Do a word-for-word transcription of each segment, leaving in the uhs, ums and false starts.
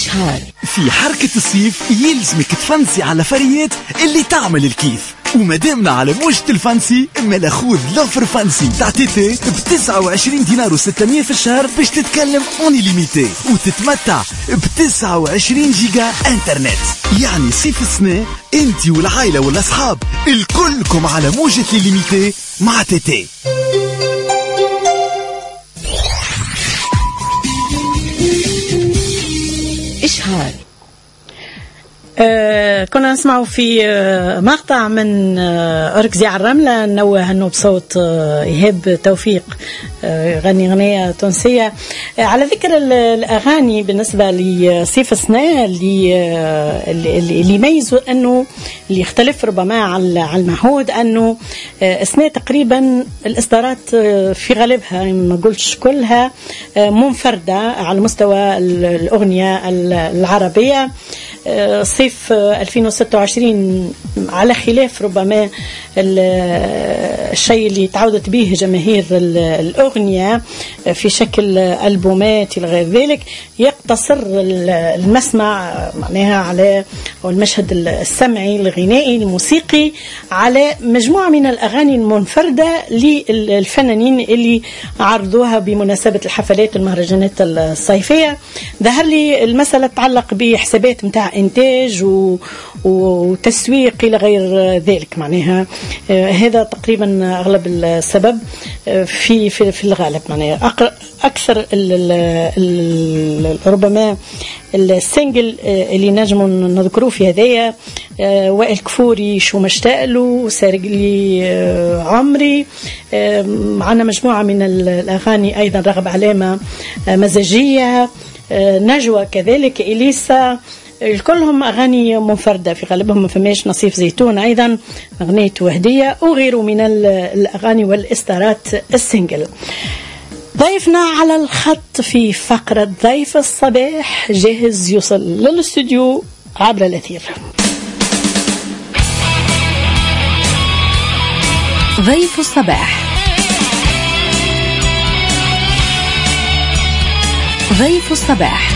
إشهار. في حركة الصيف يلزمك تفنسي على فريات اللي تعمل الكيف، ومدامنا على موجة الفانسي ملا خود لوفر فانسي تاع تيتي بتسعة وعشرين دينار وستمية في الشهر باش تتكلم اوني ليميتي وتتمتع بتسعة وعشرين جيجا انترنت. يعني صيف السنة انتي والعائلة والاصحاب الكلكم على موجة ليميتي مع تيتي. إشهار. آه كنا نسمعوا في آه مقطع من آه أركزي على الرملة، نوه أنه بصوت آه إيهاب توفيق آه غني غنية تونسية. آه على ذكر الأغاني بالنسبة لصيف السنة اللي آه اللي يميزوا أنه اللي يختلف ربما على المعهود أنه آه السنة تقريبا الإصدارات آه في غالبها ما قلتش كلها آه منفردة على مستوى الأغنية العربية. صيف ألفين وستة وعشرين على خلاف ربما الشيء اللي تعودت به جماهير الأغنية في شكل ألبومات إلى غير ذلك، يقتصر المسمع معناها على أو المشهد السمعي الغنائي الموسيقي على مجموعة من الأغاني المنفردة للفنانين اللي عرضوها بمناسبة الحفلات المهرجانات الصيفية. ظهر لي المسألة تتعلق بحسابات متاع إنتاج وتسويق إلى غير ذلك، معناها آه هذا تقريبا أغلب السبب آه في في في الغالب، معناها أكثر ال ال ربما السنجل آه اللي نجم نذكروه في هذايا آه وائل كفوري شو مشتاق له، سارق لي آه عمري، آه معنا مجموعة من الأغاني أيضا رغب علامة آه مزاجية، آه نجوى كذلك، إليسا، كلهم أغاني منفردة في غالبهم. ما فماش نصيف زيتون أيضا أغنية وهدية وغيره من الأغاني والإصدارات السنجل. ضيفنا على الخط في فقرة ضيف الصباح جاهز يوصل للاستوديو عبر الأثير. ضيف الصباح. ضيف الصباح.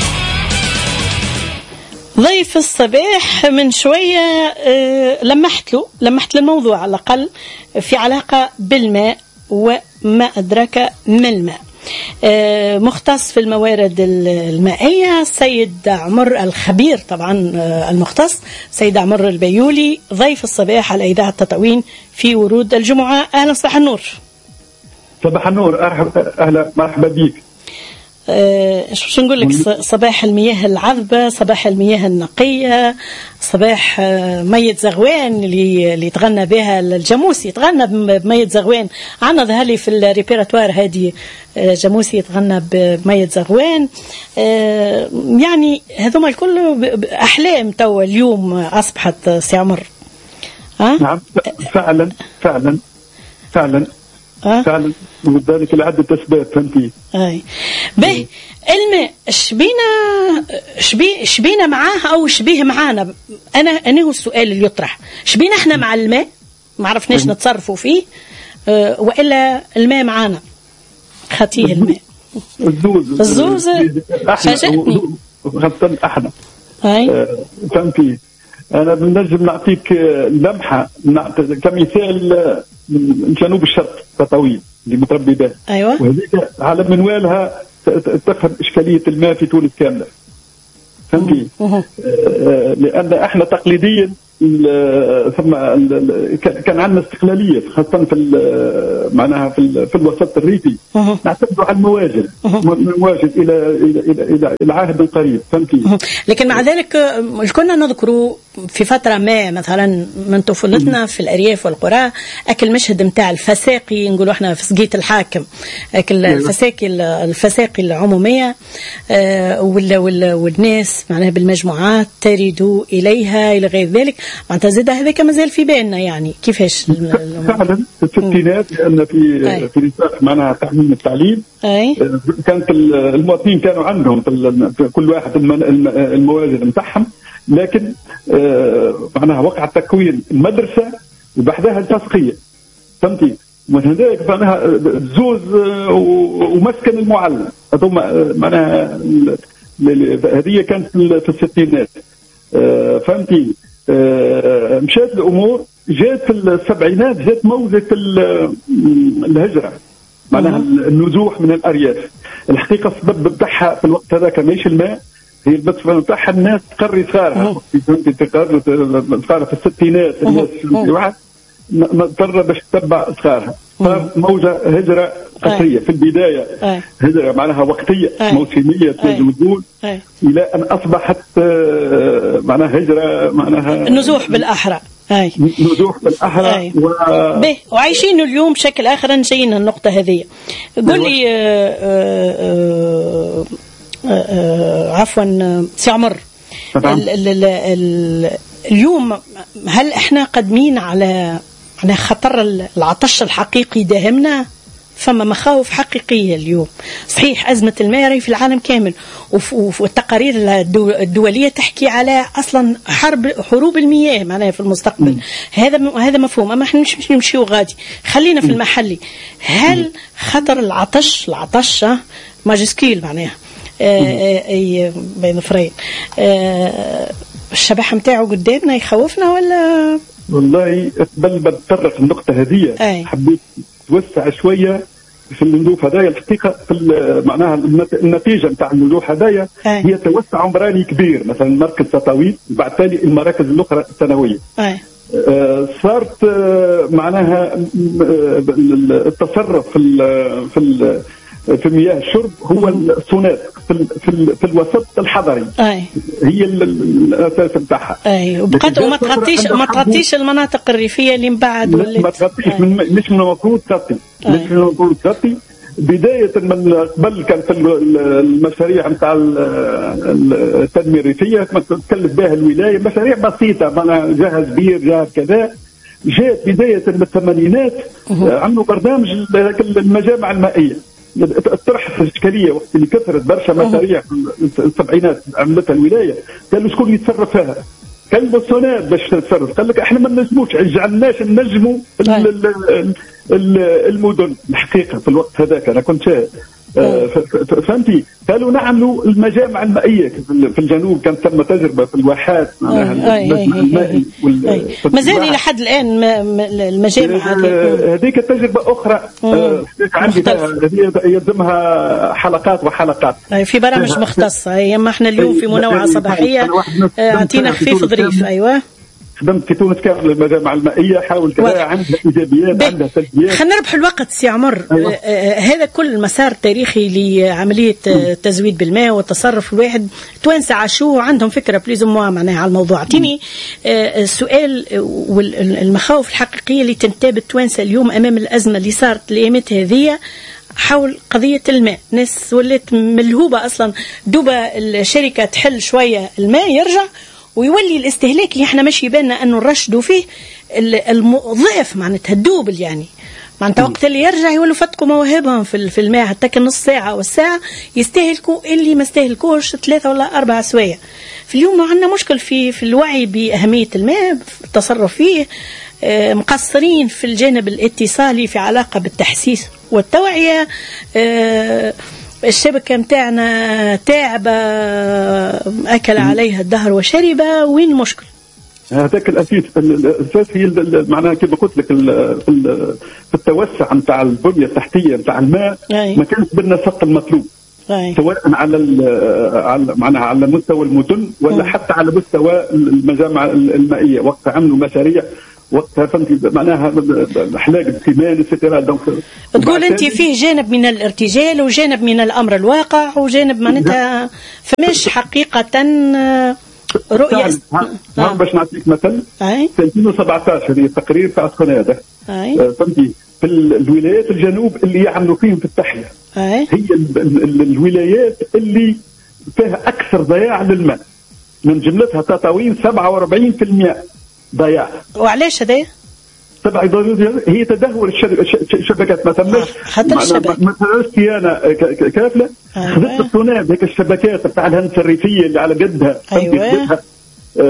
ضيف الصباح من شوية لمحت له لمحت للموضوع على الأقل في علاقة بالماء وما أدرك ما الماء، مختص في الموارد المائية سيد عمر الخبير طبعا المختص سيد عمر البيولي ضيف الصباح على إذاعة تطاوين في ورود الجمعة. أهلا صباح النور. صباح النور، أهلا مرحبا بك. أه شو نقول لك، صباح المياه العذبة، صباح المياه النقية، صباح مية زغوان اللي اللي تغنى بها الجاموسي، يتغنى بمية زغوان. عنا ظهر لي في الريبيراتوار هذه جاموسي يتغنى بمية زغوان. أه يعني هذوما الكل أحلام تو اليوم أصبحت سي عمر. أه؟ نعم فعلا فعلا فعلا أه؟ فعلا، وذلك لعدة أسباب فهمتي. أي به الماء شبينا شبي شبينا معاه أو شبيه معانا. أنا أنا هو السؤال اللي يطرح، شبينا إحنا مع الماء ما عرفناش نتصرفوا فيه أه وإلا الماء معانا خطيه الماء. الزوز الزوز فاجأتني خاصة احنا. أي أه فهمتي. أنا بنجم نعطيك لمحة كمثال من جنوب الشرق تطاوين اللي متربي به. أيوة. وهذيك على منوالها تفهم إشكالية الماء في تونس كاملة. فهمتي؟ لأن احنا تقليديا ثم كان عندنا استقلالية خاصة في معناها في في الوسط الريفي، نعتمد على المواجد المواجد إلى إلى إلى إلى عهد قريب. فهمتي؟ لكن مع ذلك كنا نذكر في فترة ما مثلا من طفولتنا في الأرياف والقرى أكل مشهد متاع الفساقي، نقولوا احنا في سقيت الحاكم، أكل الفساقي الفساقي العمومية والناس معناها بالمجموعات ترد إليها إلى غير ذلك. معناتها زاد هذاك مازال في بالنا يعني كيفاش فعلا في الستينات، لأن في أي. في نطاق معناها تحميم التعليم أي. كانت المواطنين كانوا عندهم في كل واحد الموازين متاعهم، لكن معناها وقع تكوين المدرسة وبعدها التسقية. فهمتي؟ ومن هذاك معناها الزوز ومسكن المعلم هذوما معناها هذه كانت في الستينات. آه فهمتي؟ آه مشات الامور، جات في السبعينات جات موجه الهجره، معناها النزوح من الارياف. الحقيقه السبب بتاعها في الوقت هذاك ماهيش الماء، هي البث بتاعها الناس تقري صغارها، فهمتي؟ تقرر صغارها في الستينات، الناس واحد مضطره باش تتبع صغارها. صار موجه هجره قسريه في البدايه، هجره معناها وقتيه موسميه تنجم تقول، الى ان اصبحت معناها هجره معناها نزوح بالاحرى. اي نزوح بالاحرى و... به وعايشين اليوم بشكل اخر. نجينا النقطه هذه. قول لي آه آه آه آه عفوا سي عمر، ال ال ال ال اليوم هل احنا قادمين على على خطر العطش الحقيقي داهمنا؟ فما مخاوف حقيقية اليوم. صحيح أزمة الماء في العالم كامل، والتقارير الدولية تحكي على أصلا حرب حروب المياه معناها في المستقبل. هذا هذا مفهوم، أما احنا مش نمشيو غادي، خلينا في المحلي. هل خطر العطش العطش ماجسكيل معناها أي بين فرين الشبح متاعه قدامنا يخوفنا ولا؟ والله قبل ما نتطرق النقطة هذه حبيت توسع شوية في النزوح هدايا. الحقيقة في معناها النتيجة نتاع النزوح هدايا هي توسع عمراني كبير، مثلا مركز تطاويل وبعد تالي المراكز الأخرى الثانوية. آه صارت آه معناها التصرف في ال في ال في مياه الشرب هو الصونات في في, في الوسط الحضري. أي. هي الاساس بتاعها. اي وبقت وما تغطيش ما تغطيش المناطق الريفيه اللي من بعد ولا ما تغطيش من مش من المفروض تغطي مش من المفروض تغطي. بدايه من قبل كانت المشاريع نتاع التنميه الريفيه ما تكلف بها الولايه مشاريع بسيطه، معناها جهه كبير جهه كذا. جاءت بدايه من الثمانينات عملوا برنامج المجامع المائيه. الطرح في الاشكاليه وقت اللي كثرت برشا مشاريع في السبعينات عملتها الولايه، قالوا شكون يتصرف فيها؟ كلموا الصونات باش تتصرف. قال لك احنا ما نجموش، جعلناش نجموا المدن. الحقيقه في الوقت هذاك انا كنت شاهد، فهمتي؟ قالوا نعملوا المجامع المائيه في الجنوب. كانت ثم تجربه في الواحات معناها المائي مازال الى حد الان المجامع هذيك تجربه اخرى عندي يلزمها حلقات وحلقات في برامج مختصه. اما احنا اليوم في منوعه صباحيه اعطينا خفيف ظريف. ايوه خدمت في تونس كامل المجامع المائيه، حاول كذا، عندها ايجابيات عندها سلبيات. خلينا نربح الوقت سي عمر. أيوة. آه هذا كل مسار تاريخي لعمليه آه تزويد بالماء والتصرف. الواحد توانسه عاشوه عندهم فكره بليز موا معناها على الموضوع. اعطيني آه السؤال والمخاوف الحقيقيه اللي تنتاب التوانسه اليوم امام الازمه اللي صارت الايامات هذه حول قضية الماء. ناس ولات ملهوبة أصلا، دوبة الشركة تحل شوية الماء يرجع ويولي الاستهلاك اللي احنا ماشي بالنا انه نرشدوا فيه الضعف معناتها الدوبل. يعني معناتها وقت اللي يرجع يولوا فتقوا مواهبهم في في الماء حتى كان نص ساعه والساعه يستهلكوا اللي ما استهلكوش ثلاثه ولا اربع سوايع. في اليوم عندنا مشكل في في الوعي باهميه الماء، في التصرف فيه، اه مقصرين في الجانب الاتصالي في علاقه بالتحسيس والتوعيه. اه الشبكة متاعنا تعبة أكل عليها الدهر وشرب. وين المشكل؟ هذاك الأساس الأساس هي معناها كيف قلت لك في التوسع نتاع البنية التحتية نتاع الماء. أي. ما كانش بالنسق المطلوب. أي. سواء على على معناها على مستوى المدن ولا أي. حتى على مستوى المجامع المائية. وقت عملوا مشاريع وقتها فهمتي معناها احلاق السمان الستيرا. دونك تقول انت فيه جانب من الارتجال وجانب من الامر الواقع وجانب معناتها فماش حقيقه رؤيه. نعم باش نعطيك مثل في ألفين وسبعطاش هذه التقرير تاع السنه فهمتي في الولايات الجنوب اللي يعملوا فيهم في التحيه. أي. هي الولايات اللي فيها اكثر ضياع للماء، من جملتها تطاوين سبعة وأربعين بالمئة ضياع. وعلاش هذا؟ تبع هي تدهور الشبكات. ما تمش حتى الشبكه ما تمش صيانه كافله. خذت الصناد هيك الشبكات بتاع الهندسه الريفيه اللي على قدها. أيوة.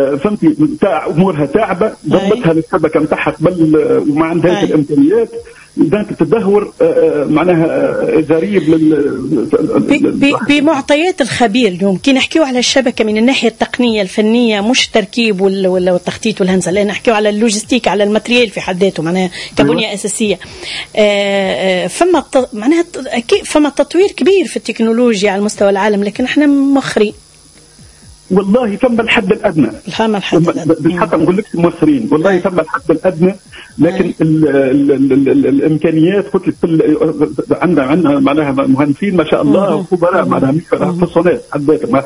فهمتي تاع امورها تعبه، ضبطها للشبكه نتاعها قبل وما عندهاش الامكانيات. إذا تدهور معناها غريب لل بمعطيات الخبير. اليوم كي نحكيو على الشبكة من الناحية التقنية الفنية، مش تركيب والتخطيط والهندسة، لا نحكيو على اللوجستيك، على الماتريال في حد ذاته معناها كبنية أساسية. فما معناها فما تطوير كبير في التكنولوجيا على مستوى العالم، لكن احنا مؤخرين. والله ثم الحد الادنى، ثم الحد الادنى حتى نقول لك مؤخرين، والله ثم الحد الادنى، لكن ال ال ال ال الامكانيات قلت لك عندنا عندنا معناها مهندسين ما شاء الله خبراء معناها مختصات حد ذاتهم،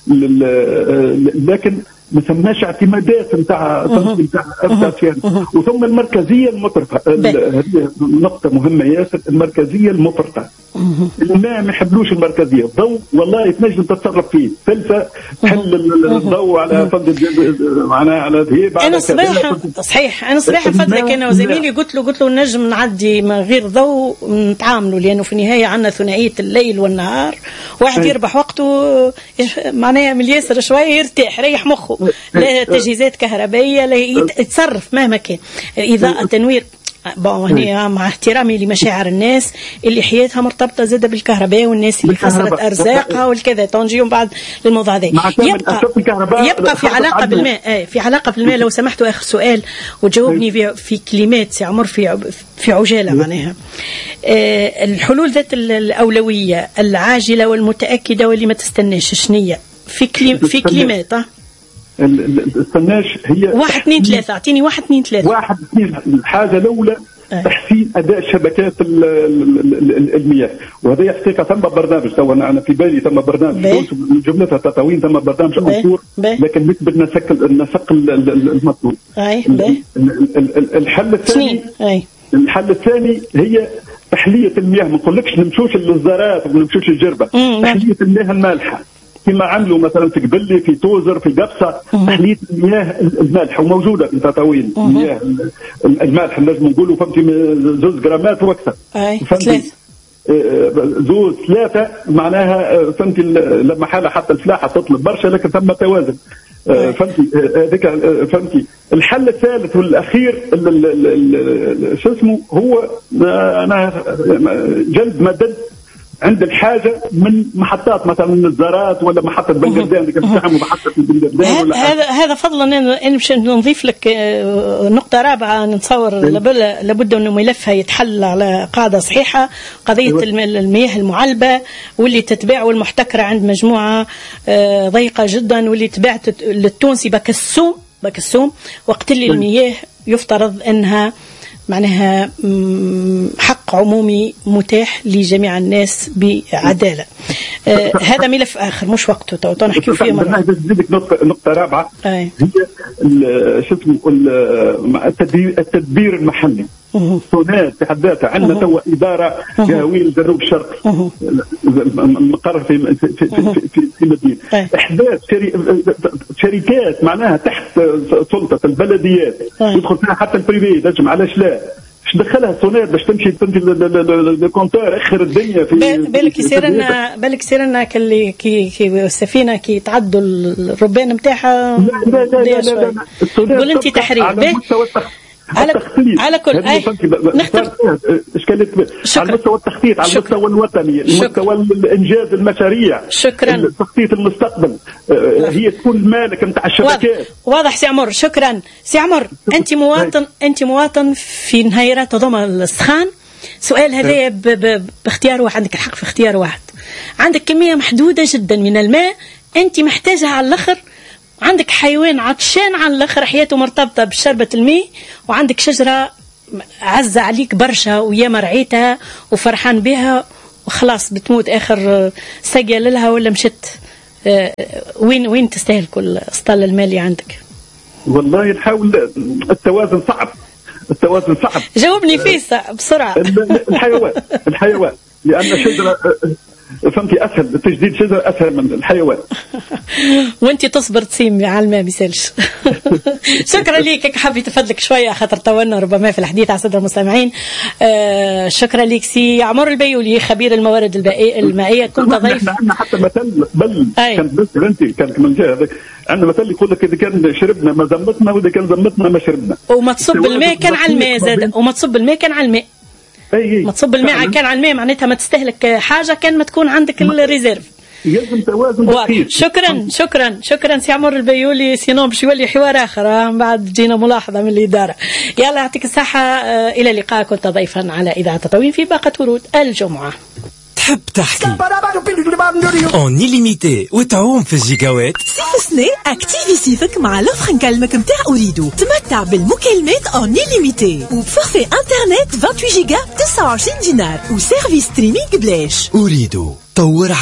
لكن ما ثماش اعتمادات نتاع نتاع اساسيات. وثم المركزيه المفرطه، هذه نقطه مهمه ياسر، المركزيه المفرطه. الماء ما يحبلوش المركزيه، الضوء والله تنجم تتصرف فيه، فلسه تحل الضوء على فضل معناها على ذهيب. انا صباح صحيح انا صباح فضلك انا وزميلي قلت له قلت له نجم نعدي من غير ضوء نتعاملوا، لانه في النهايه عندنا ثنائيه الليل والنهار، واحد يربح وقته معناها من الياسر شويه يرتاح يريح مخه، لا تجهيزات كهربائيه، لا يتصرف مهما كان، اضاءه تنوير. هنا مع احترامي لمشاعر الناس اللي حياتها مرتبطه زاده بالكهرباء، والناس اللي حصلت ارزاقها والكذا، تنجيهم بعد للموضوع هذا. يبقى يبقى في علاقه بالماء، آه في علاقه بالماء. لو سمحتوا اخر سؤال وجاوبني في, في كلمات سي عمر، في في عجاله معناها. آه الحلول ذات الاولويه العاجله والمتاكده واللي ما تستناش شنية في كلي في كلمات؟ اه السناش هي واحد اثنين ثلاثة، اعطيني واحد اثنين ثلاثة. واحد اثنين الحاجة الأولى تحسين أداء شبكات المياه، وهذا حقيقة ثم برنامج، تو أنا في بالي ثم برنامج جملتها تطاوين، ثم برنامج أنصور، لكن مش بالنسق النسق المطلوب. الحل الثاني الحل الثاني هي تحلية المياه، ما نقولكش نمشوش للزرات ونمشوش للجربة، تحلية المياه المالحة كما عملوا مثلا في قبلي في توزر في قبصة، تحلية المياه المالحة وموجودة في تطاوين. المياه المالحة لازم نقولوا فهمتي زوز جرامات واكثر، فهمتي زوز ثلاثة معناها فهمتي لما حالة حتى الفلاحة تطلب برشا، لكن ثم توازن. فهمتي هذيك فهمتي. الحل الثالث والأخير شو اسمه هو أنا جلب مدد عند الحاجة من محطات مثلا من الزارات ولا محطة بنجردان اللي كنستعملوا محطة بنجردان. هذا هذا فضلا أن مش نضيف لك نقطة رابعة نتصور لابد أنه ملفها يتحل على قاعدة صحيحة، قضية المياه المعلبة واللي تتباع والمحتكرة عند مجموعة ضيقة جدا، واللي تباعت للتونسي بكسوم بكسوم وقت اللي المياه يفترض أنها معناها حق عمومي متاح لجميع الناس بعدالة. آه هذا ملف آخر مش وقته، تو نحكي فيه مرة. بدك نقطة نقطة رابعة هي شو اسمه التدبير التدبير المحلي. هناك في حد ذاتها عندنا توا إدارة جهوية الجنوب الشرقي مقر في في في في, في مدينة إحداث شركات معناها تحت سلطة البلديات يدخل فيها حتى البريفي نجم، علاش لا؟ باش دخلها السونات باش تمشي تمشي الكونتور اخر الدنيا في بالك يصير لنا بالك يصير لنا كي كي كي السفينه كي تعدوا الربان نتاعها. لا لا لا لا لا قول انت تحرير على على كل اي نختار اشكاليه على مستوى التخطيط، على المستوى الوطني، مستوى الانجاز المشاريع، شكرا تخطيط المستقبل. هي تكون المالك نتاع الشبكات. واضح سي عمر، شكرا سي عمر. انت مواطن انت مواطن في نهايرات ضمن السخان. سؤال هذا باختيار واحد، عندك الحق في اختيار واحد، عندك كميه محدوده جدا من الماء انت محتاجها على الاخر، عندك حيوان عطشان على الاخر حياته مرتبطه بشربة الماء، وعندك شجره عزة عليك برشا وياما رعيتها وفرحان بها وخلاص بتموت اخر سقيا لها ولا مشت. وين وين تستاهل كل اسطال الماء اللي عندك؟ والله نحاول التوازن صعب، التوازن صعب. جاوبني فيه بسرعه. الحيوان الحيوان لان شجره فهمتي اسهل، تجديد شجر اسهل من الحيوان. وانت تصبر تسيمي على الماء بيسالش. شكرا ليك، حبيت افدلك شويه خاطر طولنا ربما في الحديث على صدر المستمعين. آه شكرا ليك سي عمر البيولي خبير الموارد المائيه، كنت ضيف. عندنا حتى مثل بل كان بس انت كان من جهه هذاك عندنا مثل يقول لك اذا كان شربنا ما زمتنا واذا كان زمتنا ما شربنا، وما تصب الماء كان على الماء زاد، وما تصب الماء كان على الماء. أي ما تصب الماء كان على الماء معناتها ما تستهلك حاجه كان ما تكون عندك الريزيرف. يلزم توازن دقيق. شكرا شكرا شكرا سي عمر البيولي، سينو باش يولي حوار اخر من بعد جينا ملاحظه من الاداره. يلا يعطيك الصحه، الى اللقاء. كنت ضيفا على اذاعه تطوين في باقه ورود الجمعه. تحب تحكي اون إليميتي وتعوم في الجيجاوات؟ صيف سنة اكتيفي صيفك مع لوفر نكلمك متاع أوريدو. تمتع بالمكالمات اون إليميتي وبفورفي انترنت ثمانية وعشرين جيجا ب تسعة وعشرين دينار وسيرفيس ستريمينغ بلاش. أوريدو طور